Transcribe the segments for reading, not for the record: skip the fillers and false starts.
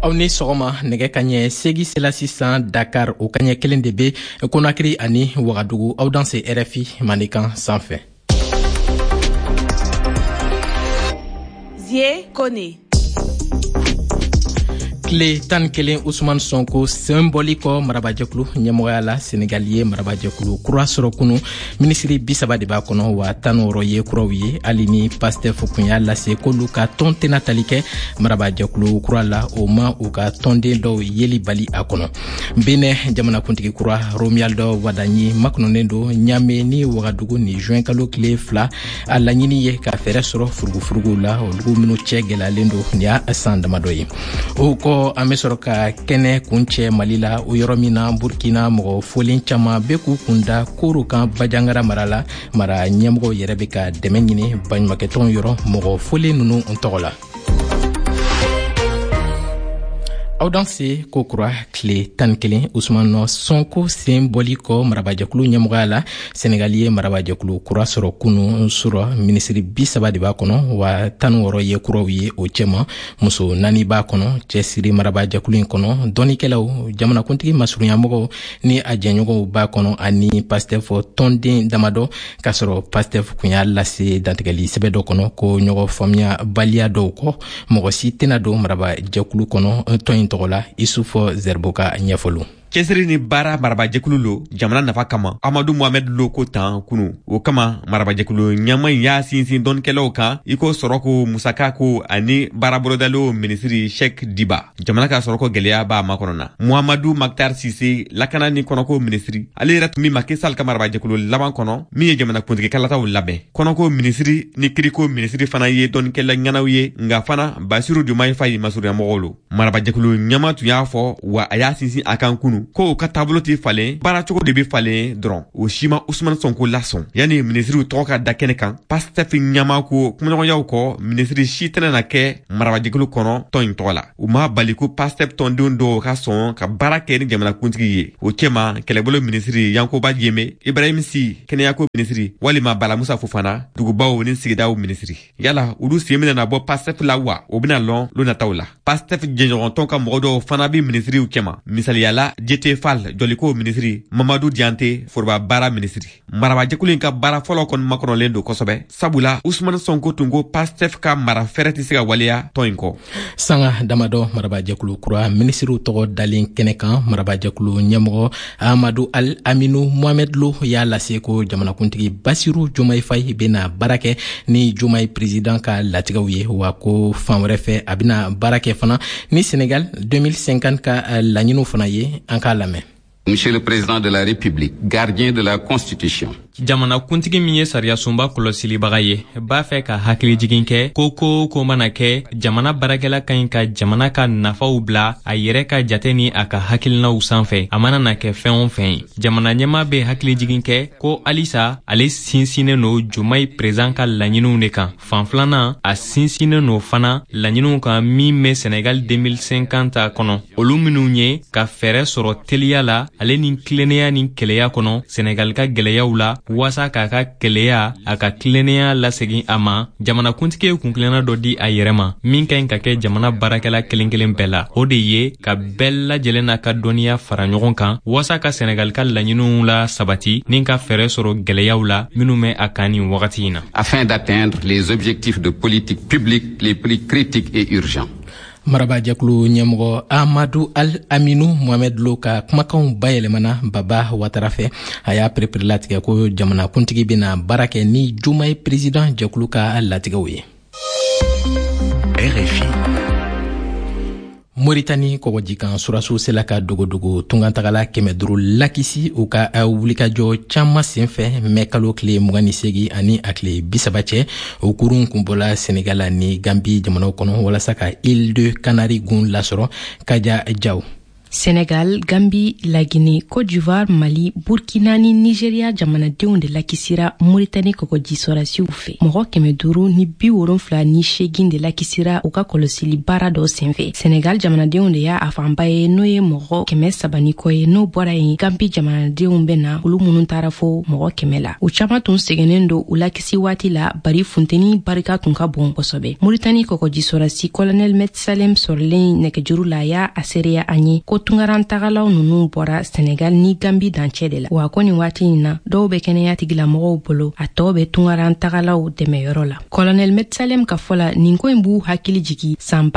aw ni sɔgɔma nɛgɛ ka ɲɛ segi sela sisan Dakar o ka ɲɛ kelen de be Konakri ani Wagadugu aw dan se RFI Manikan sanfɛ. Zie Kone. Tile 11 Ousmane Sonko symboli kɔ marabajɛkulu ɲɛmɔgɔya la Senegal ye marabajɛkulu kura sɔrɔ kunu ministri 30 de b'a kɔnɔ wa 16 ye kuraw ye hali ni Pastef kun y'a lase k'olu ka tɔn tɛna tali kɛ marabajɛkulu kura la o ma u ka tɔnden dɔw yeli bali a kɔnɔ. Benin jamanakuntigi kura Romualdo Wadanyi makɔnɔnen do Ɲame ni Wagadugu ni juin kalo tile 2 a laɲini ye ka fɛɛrɛ sɔrɔ furugufurugu la olu minnu cɛ gɛlɛyalen do ni y'a san damadɔ ye. O kɔ an bɛ sɔrɔ ka kɛnɛ kun cɛ Mali la o yɔrɔ min na Burkina mɔgɔ folen caman bɛ k'u kunda koro kan Bajangara mara la mara ɲɛmɔgɔw yɛrɛ bɛ ka dɛmɛ ɲini baɲumankɛtɔnw yɔrɔ mɔgɔ folen ninnu tɔgɔ la. Aw dan se ko kura tile 11 Ousmane Sonko symboli kɔ marabajɛkulu ɲɛmɔgɔya la Senegal ye marabajɛkulu kura sɔrɔ kunu sɔrɔ ministri 30 de b'a kɔnɔ wa 16 ye kuraw ye o cɛma muso 4 b'a kɔnɔ cɛsiri marabajɛkulu in kɔnɔ dɔnikɛlaw jamanakuntigi masurunyamɔgɔw ni a jɛɲɔgɔnw b'a kɔnɔ ani Pastef tɔnden damadɔ k'a sɔrɔ Pastef kun y'a lase dantigɛli sɛbɛ dɔ kɔnɔ ko ɲɔgɔn faamuya baliya dɔw kɔ mɔgɔ si tɛna don marabajɛkulu kɔnɔ tɔn tɔgɔ la Isufo Zerboka ɲɛfɔlu. Cɛsiri ni baara marabajɛkulu lo jamana nafa kama Amadu Mohamed lo ko tan kunu o kama marabajɛkulu ɲama y'a sinsin dɔnkɛlaw kan iko sɔrɔko musaka ko ani baarabolodalo ministri Sheikh Diba jamana ka sɔrɔko gɛlɛya b'a makɔnɔna Muhammadu Maktar Sise lakana ni kɔnɔko ministri ale yɛrɛ tun min ma Sall ka marabajɛkulu laban kɔnɔ min ye jamana kuntigi kalataw labɛn kɔnɔko ministri ni kiriko ministri fana ye dɔnkɛla ɲanaw ye nga fana Basiru Diomaye Faye masurunyamɔgɔw lo marabajɛkulu ɲama tun y'a fɔ wa a y'a sinsin a kan kunu ko ka taabolo tɛ falen baara cogo de bɛ falen dɔrɔn o si ma Ousmane Sonko lasɔn yani ministriw tɔgɔ ka da kɛnɛ kan Pastef ɲama ko kumaɲɔgɔnyaw kɔ ministri si tɛna na kɛ marabajɛkulu kɔnɔ tɔn in tɔgɔ la u ma bali ko Pastef tɔndenw dɔw ka sɔn ka baara kɛ ni jamanakuntigi ye o cɛma kɛlɛbolo ministri Yankoba Diémé Ibrahim Sy kɛnɛyako ministri walima Bala Musa Fofana dugubaw ni sigidaw ministri yala olu sen bɛna bɔ Pastef la wa o bɛna lɔn lo nataw la Pastef jɛɲɔgɔntɔn ka mɔgɔ dɔw fana bɛ ministriw cɛma misaliyala Fall Joliko ministri Mamadou Diante Forba Bara ministri marabajɛkulu in ka baara fɔlɔ kɔni makɔnɔlen do kosɛbɛ sabula Ousmane Sonko tun ko Pastef ka mara fɛrɛ tɛ se ka waleya tɔn in kɔ sanga damadɔ marabajɛkulu kura ministriw tɔgɔ dalen kɛnɛ kan marabajɛkulu ɲɛmɔgɔ Amadou Al-Aminou Mohamed Lo y'a lase ko jamanakuntigi Basiru Diomaye Faye bɛna baara kɛ ni Diomaye président ka latigɛw ye wa ko fan wɛrɛ fɛ a bɛna baara kɛ fana ni Sénégal 2050 ka laɲiniw fana ye an k'a lamɛn. Monsieur le Président de la République, gardien de la Constitution. Jamana kuntigi min ye sariya sunba kɔlɔsilibaga ye b'a fɛ ka hakili jigin kɛ ko mana kɛ jamana barakɛla ka ɲi ka jamana ka nafaw bila a yɛrɛ ka jate ni a ka hakilinaw sanfɛ a mana na kɛ fɛn o fɛn ye jamana ɲɛma bɛ hakili jigin kɛ ko alisa ale sinsinnen no Diomaye président ka laɲiniw de kan fan filanan a sinsinnen no fana laɲiniw kan min bɛ Senegal 2050 kɔnɔ olu minnu ye ka fɛɛrɛ sɔrɔ teliya la ale ni tilennenya ni kɛlɛya kɔnɔ Senegal ka gɛlɛyaw la wasa k'a ka kɛlɛya a ka tilennenya lasegin a ma jamanakuntigi ye kunkilenna dɔ di a yɛrɛ ma min ka ɲi ka kɛ jamana baarakɛla kelen kelen bɛɛ la o de ye ka bɛɛ lajɛlen n'a ka dɔnniya fara ɲɔgɔn kan wasa ka Senegal ka laɲiniw la sabati ni ka fɛɛrɛ sɔrɔ gɛlɛyaw la minnu bɛ a kan nin wagati in na afin d'atteindre les objectifs de politique publique les plus critiques et urgents. Marabajɛkulu ɲɛmɔgɔ Amadou Al-Aminou Mohamed Lo ka kumakanw bayɛlɛmana Baba Watara fɛ a y'a perepere latigɛ ko jamanakuntigi bɛna baara kɛ ni Diomaye président jɛkulu ka latigɛw ye. RFI Mauritanie kɔgɔjikan suraso sela ka dogodogo tungantagala 500 lakisi u ka wulikajɔ caman senfɛ mɛ kalo tile 28 ani a tile 30 cɛ o kurun kunbɔla Senegal ni Gambie jamanaw kɔnɔ walasa ka Île de Canari gun lasɔrɔ Kaja Jaw. Sénégal, Gambie, la Guinée, Côte d'Ivoire, Mali, Burkina ni Nigeria jamanadenw de lakisira Mauritanie kɔgɔji sɔrasiw fɛ. Mɔgɔ 500 ni 70 ni 8 de lakisira u ka kɔlɔsili baara dɔ senfɛ. Sénégal jamanadenw de y'a a fanba ye n'o ye mɔgɔ 300 ni kɔ ye n'o bɔra yen. Gambie jamanadenw bɛna olu minnu taara fo mɔgɔ 100 la. U caman tun sɛgɛnnen don u lakisi waati la bari funteni barika tun ka bon kosɛbɛ. Mauritanie kɔgɔji sɔrasi Colonel Metsalem sɔrɔlen nɛgɛjuru la y'a a sereya an ye ko tungaran tagalaw nunu bɔra Sénégal ni Gambie dancɛ de la. Wa ko ni waati in na dɔw bɛ kɛnɛya tigilamɔgɔw bolo a tɔw bɛ tungaran tagalaw dɛmɛyɔrɔ la. Colonel Metsalem ka fɔ la nin ko in b'u hakili jigi san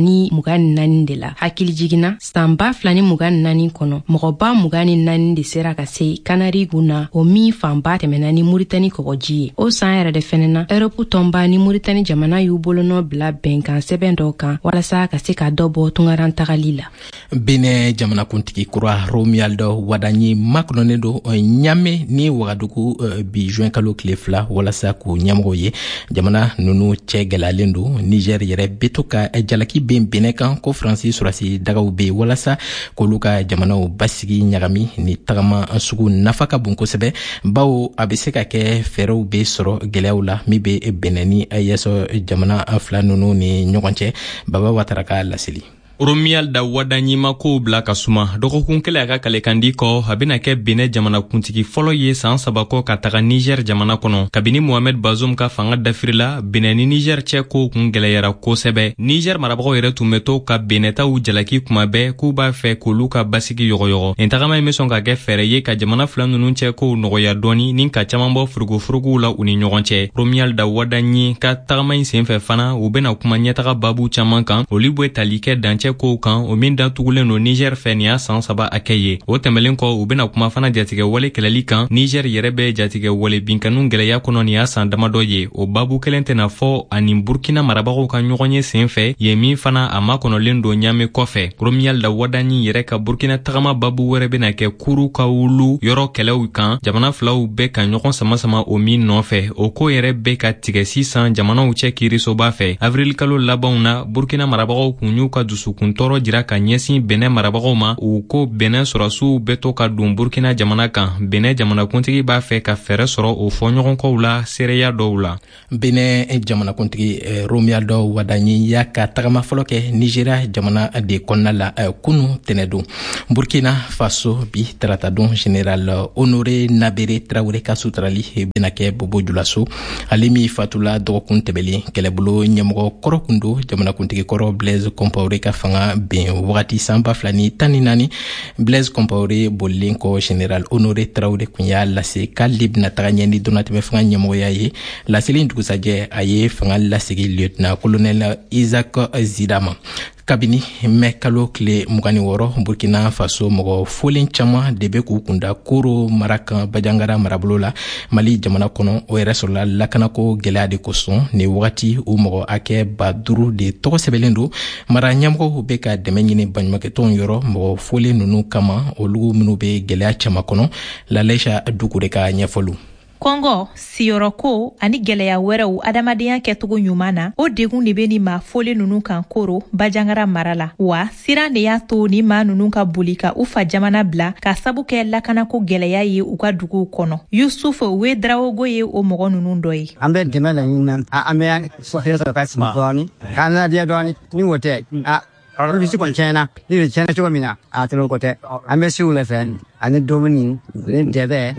2024 de la. Hakili jiginna san 2024 kɔnɔ mɔgɔba 24 de sera ka se Kanarigu na o min fanba tɛmɛna ni Mauritanie kɔgɔji ye. O san yɛrɛ de fɛnɛ na Europe tɔnba ni Mauritanie jamana y'u bolonɔ bila bɛnkan sɛbɛn dɔw kan walasa ka se ka dɔ bɔ tungaran tagali la. Benin jamanakuntigi kura Romualdo Wadanyi makɔnɔnen do Ɲame ni Wagadugu bi juin kalo tile 2 walasa k'u ɲɛmɔgɔw ye. Jamana nunu cɛ gɛlɛyalen do. Niger yɛrɛ bɛ to ka jalaki ben Benin kan ko Faransi surasi dagaw be walasa k'olu ka jamanaw basigi ɲagami ni tagama sugu nafa ka bon kosɛbɛ. Bawo a bɛ se ka kɛ fɛɛrɛw be sɔrɔ gɛlɛyaw la min be Benin ni yɛsɔ jamana fila nunu ni ɲɔgɔn cɛ. Baba Watara ka laseli. Romualdo Wadanyi ma kow bila ka suma dɔgɔkun kelen a ka kalekandi kɔ a bena kɛ Benin jamanakuntigi fɔlɔ ye san 3 kɔ ka taga Niger jamana kɔnɔ. Kabini Mohamed Bazoum ka fanga dafirila Benin ni Niger cɛ kow kun gɛlɛyara kosɛbɛ. Niger marabagaw yɛrɛ tun bɛ to ka Benetaw jalaki kuma bɛɛ k'u b'a fɛ k'olu ka basigi yɔgɔyɔgɔ. Nin tagama in bɛ sɔn ka kɛ fɛɛrɛ ye ka jamana fila ninnu cɛ kow nɔgɔya dɔɔni ni ka caman bɔ furugufuruguw la u ni ɲɔgɔn cɛ. Romualdo Wadanyi ka tagama in senfɛ fana u bena kuma ɲɛtaga babu caman kan olu bɛ tali kɛ dancɛ kow kan o min datugulen no Niger fɛ nin y'a san 3 a kɛ ye. O tɛmɛlen kɔ u bena kuma fana jatigɛ wale kɛlɛli kan Niger yɛrɛ bɛ jatigɛ wale binkanu gɛlɛya kɔnɔ nin y'a san damadɔ ye. O babu kelen tɛna fɔ ani Burkina marabagaw ka ɲɔgɔn ye senfɛ ye min fana a makɔnɔlen do Ɲame kɔfɛ. Romualdo Wadanyi yɛrɛ ka Burkina tagama babu wɛrɛ bena kɛ kuru ka wulu yɔrɔ kɛlɛw kan jamana filaw bɛ ka ɲɔgɔn sama o min nɔfɛ. O ko yɛrɛ bɛ ka tigɛ sisan jamanaw cɛ kiirisoba fɛ. Avril kalo labanw na Burkina marabagaw kun y'u ka dusukun tɔɔrɔ jira ka ɲɛsin Benin marabagaw ma u ko Benin sɔrɔsiw bɛ to ka don Burkina jamana kan. Benin jamanakuntigi b'a fɛ ka fɛɛrɛ sɔrɔ o fɔɲɔgɔnkɔw la seereya dɔw la. Benin jamanakuntigi Romualdo Wadanyi y'a ka tagama fɔlɔ kɛ Nigeria jamana de kɔnɔna la kunu tɛnɛ don. Burkina Faso bi tarata don Général Honoré Nabere Traoré ka suturali bena kɛ Bobo Julaso. Ale min fatula dɔgɔkun tɛmɛlen kɛlɛbolo ɲɛmɔgɔ kɔrɔ kun do jamanakuntigi kɔrɔ Blaise Compaoré ka fanga ben wagati san 2014. Blaise Compaoré bolilen kɔ Général Honoré Traoré kun y'a lase k'ale bena taga ɲɛ ni donatɛmɛ fanga ɲɛmɔgɔya ye. Laseli dugusajɛ a ye fanga lasegi lieutenant colonel Isaac Zidama. Kabini mɛ kalo tile 26 Burkina Faso mɔgɔ folen caman de bɛ k'u kunda Koro mara kan Bajangara marabolo la Mali jamana kɔnɔ o yɛrɛ sɔrɔla lakanako gɛlɛya de kosɔn ni wagati o mɔgɔ hakɛ 5000 de tɔgɔ sɛbɛnlen don. Mara ɲɛmɔgɔw bɛ ka dɛmɛ ɲini baɲumankɛtɔnw yɔrɔ mɔgɔ folen ninnu kama olu minnu bɛ gɛlɛya caman kɔnɔ. Laleisha Dukure ka ɲɛfɔliw. Kɔngɔ, siyɔrɔko ani gɛlɛya wɛrɛw adamadenya kɛcogo ɲuman na o degun de bɛ ni maa fɔlen ninnu kan Koro Bajangara mara la. Wa siran de y'a to ni maa ninnu ka boli ka u fa jamana bila ka sabu kɛ lakanako gɛlɛya ye u ka duguw kɔnɔ. Yusuf Wedraogo ye o mɔgɔ ninnu dɔ ye. An bɛ dɛmɛ laɲini na an bɛ sɔrɔ ka sima dɔɔni k'an ladiya dɔɔni ni o tɛ bisi kɔni tiɲɛna ni bɛ tiɲɛna cogo min na a tɛmɛ ko tɛ an bɛ siw le fɛ ani domuni ni dɛbɛ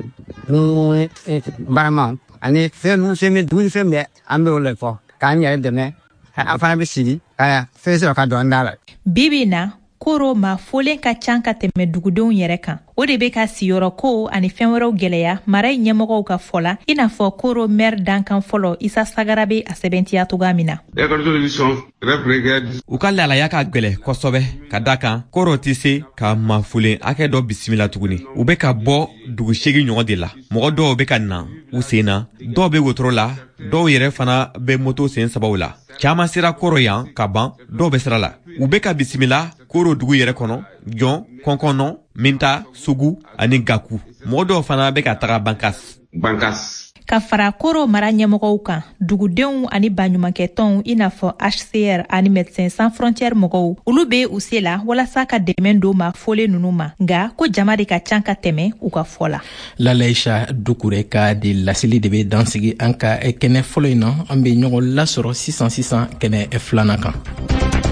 ni barama ani fɛn bɛ dumuni fɛn bɛɛ an bɛ o le fɔ k'an yɛrɛ dɛmɛ an fana bɛ sigi ka fɛn sɔrɔ ka dɔn da la. Bibi na Koro ma folen ka can ka tɛmɛ dugudenw yɛrɛ kan. O de bɛ ka siyɔrɔko ani fɛn wɛrɛw gɛlɛya mara in ɲɛmɔgɔw ka fɔ la i n'a fɔ Koro maire dankan fɔlɔ Isa Sagara bɛ a sɛbɛntiya cogoya min na. U ka lalaya ka gwɛlɛ kosɛbɛ ka da kan Koro tɛ se ka maafolen hakɛ dɔ bisimila tuguni. U bɛ ka bɔ dugu 8 ɲɔgɔn de la. Mɔgɔ dɔw bɛ ka na u sen na, dɔw bɛ wotoro la, dɔw yɛrɛ fana bɛ moto sen 3 la. Caman sera Koro yan ka ban, dɔw bɛ sira la. U bɛ ka bisimila Koro dugu yɛrɛ kɔnɔ, Jɔn, Kɔnkɔnɔ, Minta, Sugu ani Gaku. Mɔgɔ dɔw fana bɛ ka taga Bankas. ka fara koro mara ɲɛmɔgɔw kan dugudenw ani baɲumankɛtɔnw i n'a fɔ HCR ani Médecins Sans Frontières mɔgɔw olu be u se la walasa ka dɛmɛ don ma fɔlen nunu ma nga ko jama de ka can ka tɛmɛ u ka fɔ la. Lalaisha Dukure ka di lasili de be dansigi an ka kɛnɛ fɔlɔ in na an be ɲɔgɔn lasɔrɔ sisan kɛnɛ filanan kan.